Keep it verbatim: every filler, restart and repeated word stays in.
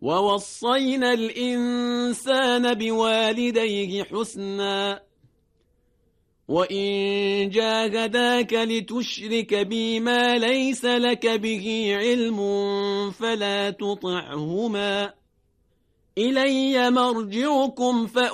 ووصينا الإنسان بوالديه حسنا وإن جاهداك لتشرك بي ما ليس لك به علم فلا تطعهما إلي مرجعكم فأ